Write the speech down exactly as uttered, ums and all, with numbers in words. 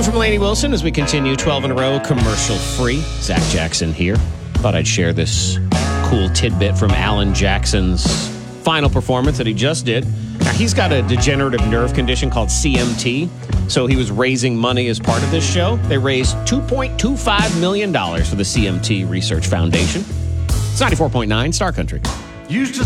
New from Lainey Wilson as we continue twelve in a row, commercial-free. Zach Jackson here. Thought I'd share this cool tidbit from Alan Jackson's final performance that he just did. Now, he's got a degenerative nerve condition called C M T, so he was raising money as part of this show. They raised two point two five million dollars for the C M T Research Foundation. It's ninety-four point nine Star Country. Used to